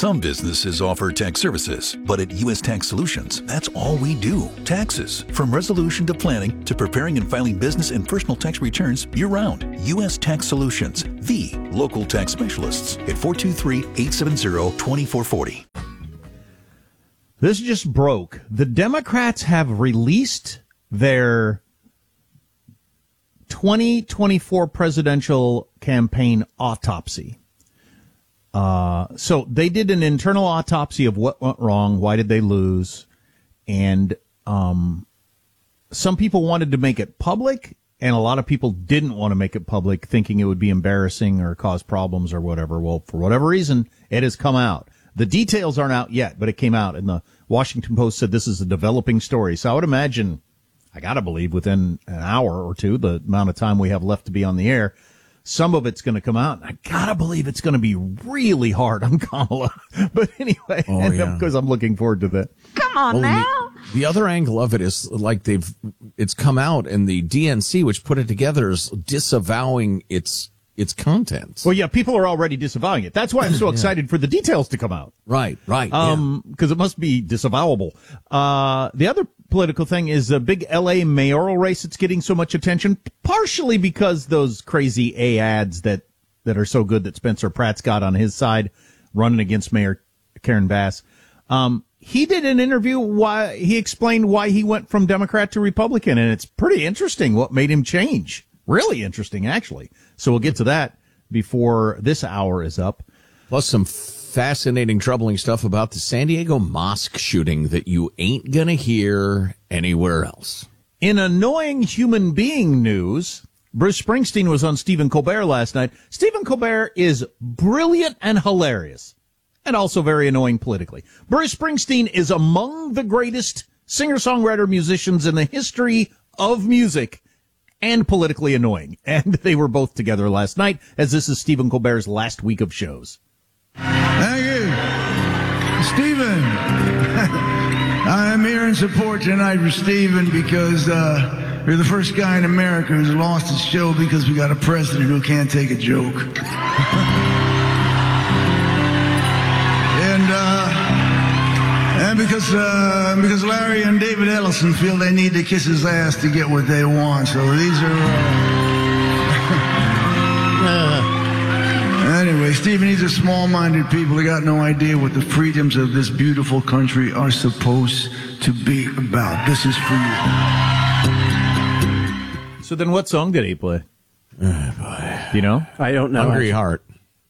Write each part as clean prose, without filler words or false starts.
Some businesses offer tax services, but at U.S. Tax Solutions, that's all we do. Taxes. From resolution to planning to preparing and filing business and personal tax returns year-round. U.S. Tax Solutions, the local tax specialists at 423-870-2440. This just broke. The Democrats have released their 2024 presidential campaign autopsy. So they did an internal autopsy of what went wrong, why did they lose, and some people wanted to make it public, and a lot of people didn't want to make it public, thinking it would be embarrassing or cause problems or whatever. Well, for whatever reason, it has come out. The details aren't out yet, but it came out, and the Washington Post said this is a developing story. So I would imagine, I gotta believe, within an hour or two, the amount of time we have left to be on the air, some of it's going to come out. I gotta believe it's going to be really hard on Kamala. But anyway, because I'm looking forward to that. Come on now. The other angle of it is like it's come out, and the DNC, which put it together, is disavowing its contents. Well, yeah, people are already disavowing it. That's why I'm so excited for the details to come out. Right. Because it must be disavowable. The other political thing is a big L.A. mayoral race that's getting so much attention, partially because those crazy ads that are so good that Spencer Pratt's got on his side running against Mayor Karen Bass. He did an interview he explained why he went from Democrat to Republican, and it's pretty interesting what made him change. Really interesting, actually. So we'll get to that before this hour is up. Plus some fascinating, troubling stuff about the San Diego mosque shooting that you ain't gonna hear anywhere else. In annoying human being news, Bruce Springsteen was on Stephen Colbert last night. Stephen Colbert is brilliant and hilarious, and also very annoying politically. Bruce Springsteen is among the greatest singer-songwriter musicians in the history of music, and politically annoying. And they were both together last night, as this is Stephen Colbert's last week of shows. Thank you, Stephen. I'm here in support tonight for Stephen because you're the first guy in America who's lost his show because we got a president who can't take a joke. And because Larry and David Ellison feel they need to kiss his ass to get what they want. So these are... Anyway, Stephen, these are small-minded people. They got no idea what the freedoms of this beautiful country are supposed to be about. This is for you. So then what song did he play? You know? I don't know. Hungry Heart.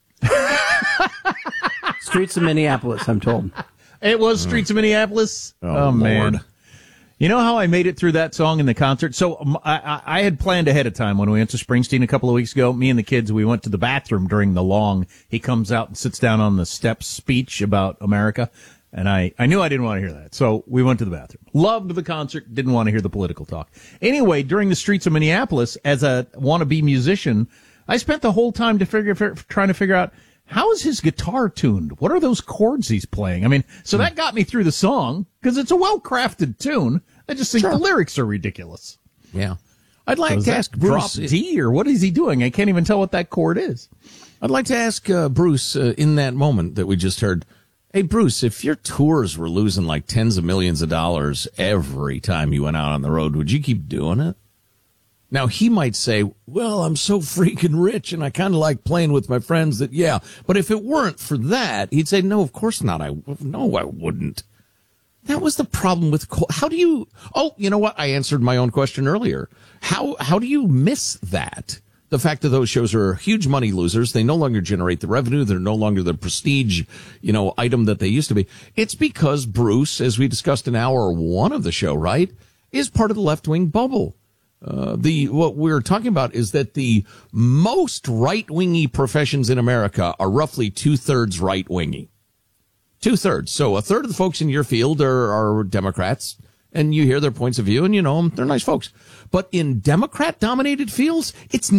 Streets of Minneapolis, I'm told. It was Streets of Minneapolis. Oh man. Lord. You know how I made it through that song in the concert? So I had planned ahead of time when we went to Springsteen a couple of weeks ago. Me and the kids, we went to the bathroom during the long. He comes out and sits down on the steps speech about America. And I knew I didn't want to hear that. So we went to the bathroom. Loved the concert. Didn't want to hear the political talk. Anyway, during the Streets of Minneapolis, as a wannabe musician, I spent the whole time trying to figure out, how is his guitar tuned? What are those chords he's playing? I mean, so that got me through the song, because it's a well-crafted tune. I just think the lyrics are ridiculous. Yeah. I'd like to ask Bruce. Drop D, or what is he doing? I can't even tell what that chord is. I'd like to ask Bruce in that moment that we just heard, hey, Bruce, if your tours were losing like tens of millions of dollars every time you went out on the road, would you keep doing it? Now, he might say, well, I'm so freaking rich and I kind of like playing with my friends that, yeah. But if it weren't for that, he'd say, no, of course not. No, I wouldn't. That was the problem with how do you, you know what? I answered my own question earlier. How do you miss that? The fact that those shows are huge money losers. They no longer generate the revenue. They're no longer the prestige, item that they used to be. It's because Bruce, as we discussed in hour one of the show, right, is part of the left-wing bubble. What we're talking about is that the most right-wingy professions in America are roughly 2/3 right-wingy. 2/3. So a third of the folks in your field are Democrats, and you hear their points of view, and you know them. They're nice folks. But in Democrat-dominated fields, it's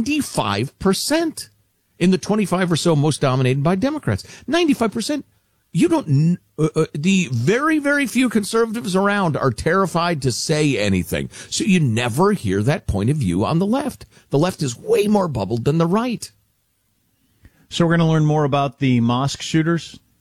95%. In the 25 or so most dominated by Democrats, 95%. You don't, the very, very few conservatives around are terrified to say anything. So you never hear that point of view on the left. The left is way more bubbled than the right. So we're going to learn more about the mosque shooters